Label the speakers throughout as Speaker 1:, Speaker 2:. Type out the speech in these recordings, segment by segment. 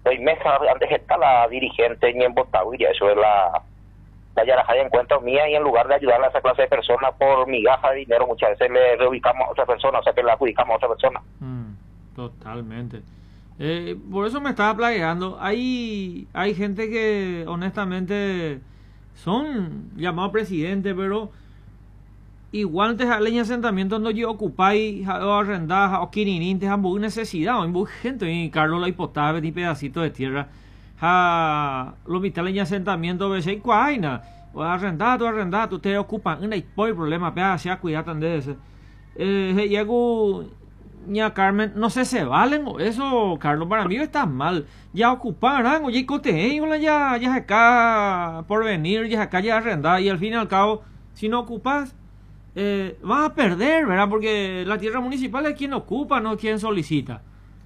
Speaker 1: meses antes está la dirigente en Botahuilla, eso es la Yarajaya en cuenta mía, y en lugar de ayudarle a esa clase de personas por migaja de dinero, muchas veces le reubicamos a otra persona, o sea que le adjudicamos a otra persona.
Speaker 2: Totalmente. Por eso me estaba plagueando. Hay gente que honestamente son llamados presidentes, pero igual te jalen asentamiento donde yo ocupáis o arrendás o quininin te han necesidad, hay gente y Carlos la hipotave ni pedacito de tierra. Lo mitad en asentamiento ve se cuaina o arrendado te ocupan un problema pea sea cuidado de ese llego ña Carmen no sé se valen o eso Carlos para mí está mal ya ocuparán oye cote ya acá por venir ya acá ya arrendar y al fin y al cabo si no ocupas vas a perder, ¿verdad? Porque la tierra municipal es quien ocupa, no quien solicita.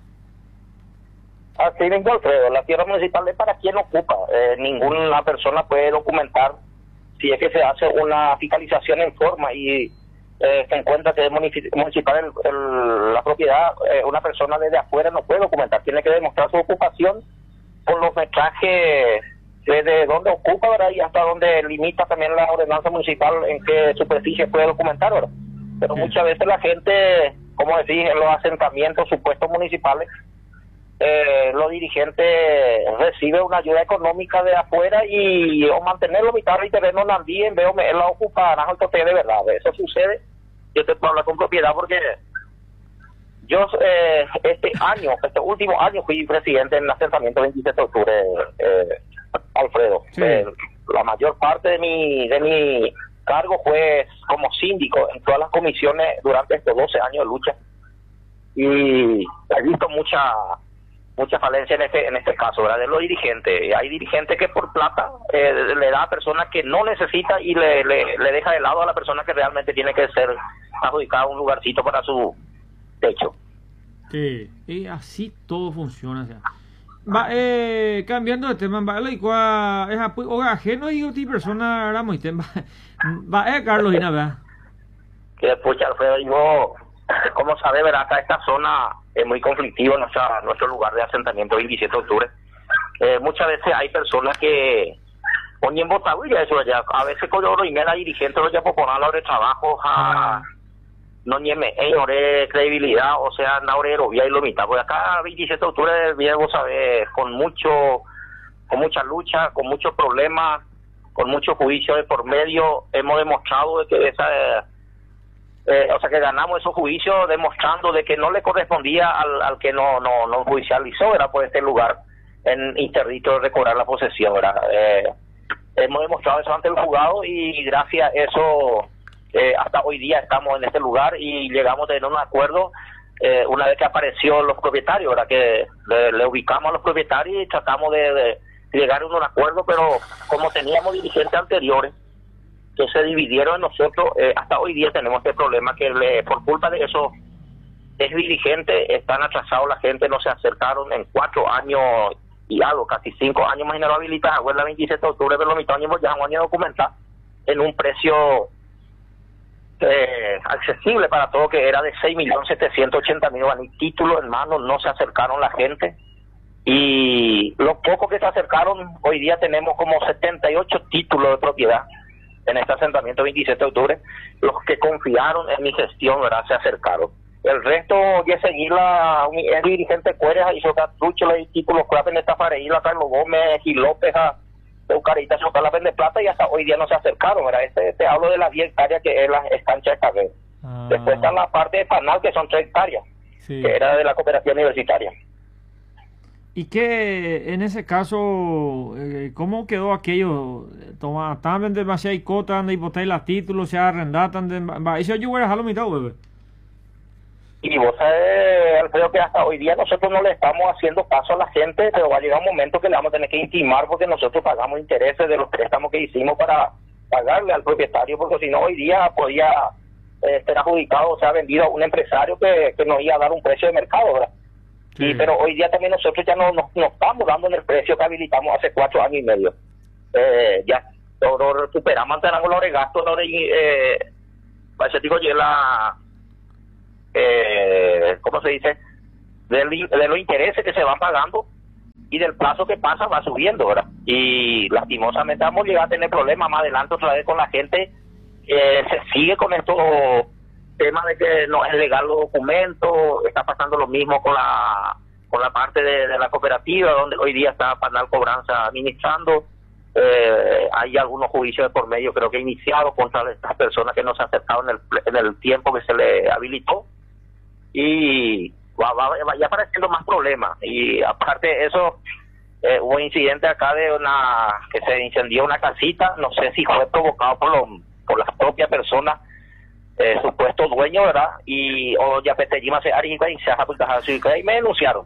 Speaker 1: Así mismo, Alfredo, la tierra municipal es para quien ocupa. Ninguna persona puede documentar si es que se hace una fiscalización en forma y se encuentra que es municipal la propiedad, una persona desde afuera no puede documentar, tiene que demostrar su ocupación con los metrajes desde dónde ocupa, ¿verdad? Y hasta donde limita también la ordenanza municipal en qué superficie puede documentar, ¿verdad? Pero muchas veces la gente, como decís, en los asentamientos supuestos municipales, los dirigentes reciben una ayuda económica de afuera y o mantenerlo mitad y terreno también veo me la ocupa de verdad, eso sucede. Yo te puedo hablar con propiedad porque yo este último año fui presidente en el asentamiento 27 de octubre, Alfredo.
Speaker 2: Sí.
Speaker 1: La mayor parte de mi cargo fue como síndico en todas las comisiones durante estos 12 años de lucha y he visto mucha falencia en este caso, ¿verdad? De los dirigentes. Hay dirigentes que por plata le da a personas que no necesita y le deja de lado a la persona que realmente tiene que ser adjudicada un lugarcito para su techo.
Speaker 2: Sí, y así todo funciona, o sea. Cambiando de tema, es ajeno y otra persona era muy tema. Carlos y nada.
Speaker 1: Que pucha, Alfredo, yo, como sabe, verá, acá esta zona es muy conflictiva, nuestro lugar de asentamiento 27 de octubre. Muchas veces hay personas que ponen Botahuilla, eso allá, a veces con oro y me la dirigente lo ya por poner la hora de trabajo, no nieme, de credibilidad, o sea, na hora de y lo mitad, pues acá 27 de octubre, bien, vos sabés, con mucha lucha, con muchos problemas, con mucho juicio de por medio, hemos demostrado de que que ganamos esos juicios demostrando de que no le correspondía al que no judicializó, ¿verdad? Por este lugar en interdicto de recobrar la posesión, ¿verdad? Hemos demostrado eso ante el juzgado y gracias a eso hasta hoy día estamos en este lugar y llegamos a tener un acuerdo una vez que apareció los propietarios, ¿verdad? Que le ubicamos a los propietarios y tratamos de llegar a un acuerdo, pero como teníamos dirigentes anteriores que se dividieron en nosotros, hasta hoy día tenemos este problema que por culpa de eso es dirigente, están atrasados la gente, no se acercaron en 4 años y algo, casi 5 años más no habilitadas, fue la 27 de octubre, pero los mitad años ya un año documental en un precio accesible para todo, que era de 6.780.000 títulos en mano, no se acercaron la gente y los pocos que se acercaron, hoy día tenemos como 78 títulos de propiedad en este asentamiento 27 de octubre, los que confiaron en mi gestión, ¿verdad? Se acercaron. El resto, ya seguir el dirigente Cueres, hizo Catrucho, los títulos Crapen de Tafareíla, Carlos Gómez y López, Eucarita, la Vende Plata, y hasta hoy día no se acercaron, ¿verdad? Te hablo de las 10 hectáreas que es la cancha de Cabel. Después está la parte de Panal, que son 3 hectáreas, sí, que era de la cooperativa universitaria.
Speaker 2: ¿Y qué, en ese caso, cómo quedó aquello? ¿Estaban demasiado cotas, de hipotecar los títulos, se arrendaban? ¿Eso yo voy a dejarlo mitad, bebé?
Speaker 1: Y vos sabés, Alfredo, que hasta hoy día nosotros no le estamos haciendo caso a la gente, pero va a llegar un momento que le vamos a tener que intimar porque nosotros pagamos intereses de los préstamos que hicimos para pagarle al propietario, porque si no hoy día podía ser adjudicado, o sea, vendido a un empresario que nos iba a dar un precio de mercado, ¿verdad? Sí. Pero hoy día también nosotros ya no estamos dando en el precio que habilitamos hace 4 años y medio. Ya lo recuperamos, mantenemos los gastos, parece digo yo ¿cómo se dice? De los intereses que se van pagando y del plazo que pasa va subiendo, ¿verdad? Y lastimosamente vamos a llegar a tener problemas más adelante otra vez con la gente. Se sigue con estos temas de que no es legal los documentos. Está pasando lo mismo con la parte de la cooperativa, donde hoy día está Panal Cobranza administrando. Hay algunos juicios de por medio, creo que iniciados contra estas personas que no se han aceptado en el tiempo que se le habilitó, y vaya apareciendo más problemas. Y aparte de eso, hubo incidente acá de que se incendió una casita, no sé si fue provocado por las propias personas, supuestos dueños, ¿verdad? Y o ya Petelima se y me denunciaron.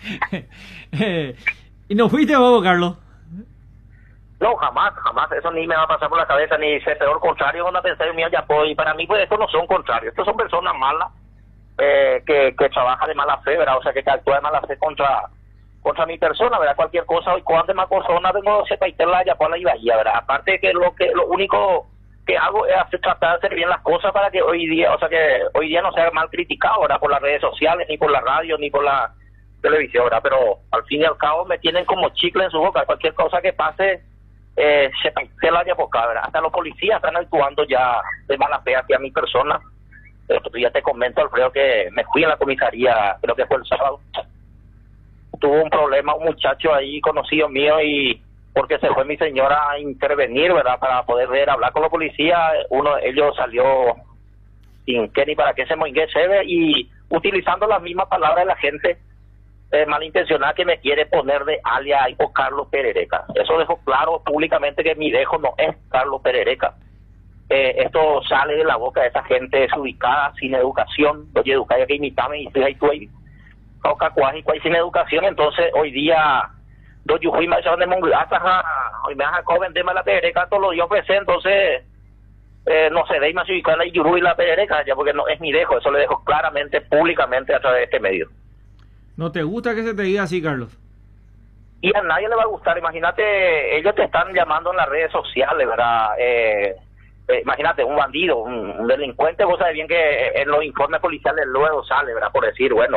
Speaker 2: ¿Y no fuiste vos, Carlos?
Speaker 1: No, jamás, eso ni me va a pasar por la cabeza, ni ser peor contrario, cuando pensé mío ya puedo, y para mí pues estos no son contrarios, estos son personas malas, que trabajan de mala fe, ¿verdad? O sea, que actúa de mala fe contra mi persona, ¿verdad? Cualquier cosa, hoy cuando más persona vengo sepa y te la ya por la ibajía, ¿verdad? Aparte de que lo único que hago es tratar de hacer bien las cosas para que hoy día no sea mal criticado, ¿verdad? Por las redes sociales, ni por la radio, ni por la televisión, ¿verdad? Pero al fin y al cabo me tienen como chicle en su boca, cualquier cosa que pase, se la haya boca, ¿verdad? Hasta los policías están actuando ya de mala fe hacia mi persona. Ya te comento, Alfredo, que me fui a la comisaría, creo que fue el sábado. Tuvo un problema un muchacho ahí conocido mío, y porque se fue mi señora a intervenir, ¿verdad? Para poder hablar con la policía, uno de ellos salió sin qué ni para qué se moingue y utilizando las mismas palabras de la gente malintencionada que me quiere poner de alias o Carlos Perereca. Eso dejo claro públicamente que mi dejo no es Carlos Perereca. Esto sale de la boca de esa gente desubicada, sin educación. Oye, educada que imitame y estoy ahí tú ahí. Sin educación. Entonces hoy día yo fui más de Monglaza, hoy me hago venderme la Perereca todos los días ofrecer, entonces no se ve más ubicada y Yurú y la Perereca ya, porque no es mi dejo. Eso le dejo claramente, públicamente a través de este medio.
Speaker 2: ¿No te gusta que se te diga así, Carlos?
Speaker 1: Y a nadie le va a gustar. Imagínate, ellos te están llamando en las redes sociales, ¿verdad? Imagínate, un bandido, un delincuente, vos sabés bien que en los informes policiales luego sale, ¿verdad? Por decir, bueno,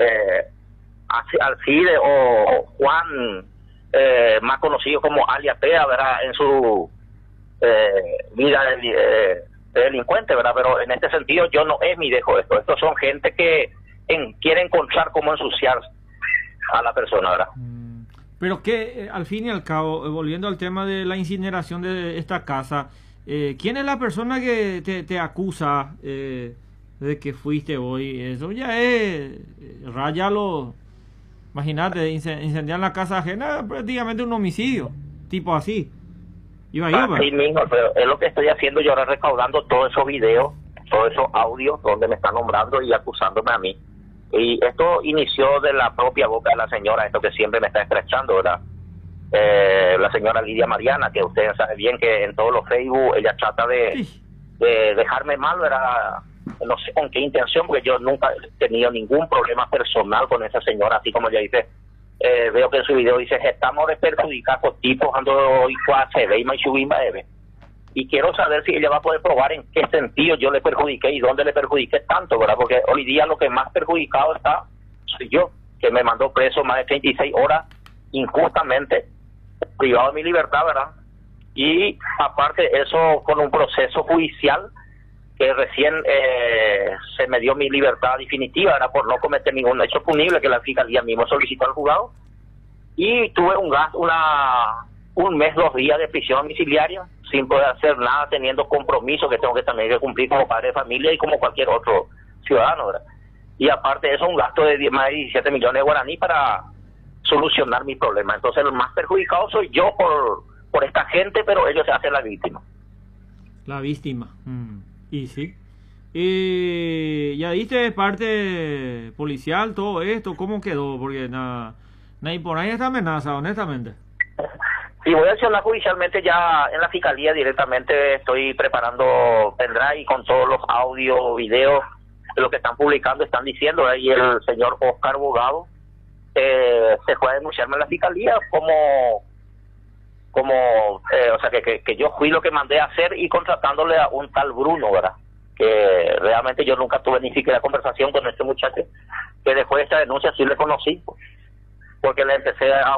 Speaker 1: Alcide o Juan, más conocido como alias Pea, ¿verdad? En su vida de delincuente, ¿verdad? Pero en este sentido yo no es mi dejo esto. Estos son gente que quiere encontrar cómo ensuciar a la persona, ¿verdad?
Speaker 2: Pero que al fin y al cabo, volviendo al tema de la incineración de esta casa, ¿quién es la persona que te acusa de que fuiste hoy? Eso ya es imagínate, incendiar la casa ajena, prácticamente un homicidio, tipo así.
Speaker 1: Así mismo, pero es lo que estoy haciendo yo ahora, recaudando todos esos videos, todos esos audios donde me están nombrando y acusándome a mí. Y esto inició de la propia boca de la señora, esto que siempre me está estrechando, ¿verdad? La señora Lidia Mariana, que ustedes saben bien que en todos los Facebook ella trata de dejarme mal, ¿verdad? No sé con qué intención, porque yo nunca he tenido ningún problema personal con esa señora, así como ella dice. Veo que en su video dice, estamos de perjudicar con tipos ando y se ve y me subimos y quiero saber si ella va a poder probar en qué sentido yo le perjudiqué y dónde le perjudiqué tanto, ¿verdad? Porque hoy día lo que más perjudicado está soy yo, que me mandó preso más de 36 horas injustamente, privado de mi libertad, ¿verdad? Y aparte de eso, con un proceso judicial que recién se me dio mi libertad definitiva, ¿verdad? Por no cometer ningún hecho punible que la fiscalía mismo solicitó al juzgado, y tuve un mes, 2 días de prisión domiciliaria sin poder hacer nada, teniendo compromisos que tengo que también cumplir como padre de familia y como cualquier otro ciudadano, ¿verdad? Y aparte de eso, un gasto de más de 17 millones de guaraní para solucionar mi problema. Entonces el más perjudicado soy yo por esta gente, pero ellos se hacen la víctima.
Speaker 2: La víctima. Y sí. ¿Ya diste parte policial todo esto? ¿Cómo quedó? Porque nadie por ahí está amenaza, honestamente.
Speaker 1: Sí, voy a accionar judicialmente ya en la fiscalía directamente. Estoy preparando pendrive con todos los audios, videos de lo que están publicando, están diciendo. Ahí el señor Oscar Bogado se fue a denunciarme en la fiscalía como o sea que yo fui lo que mandé a hacer, y contratándole a un tal Bruno, ¿verdad? Que realmente yo nunca tuve ni siquiera conversación con este muchacho, que después de esta denuncia sí le conocí, porque le empecé a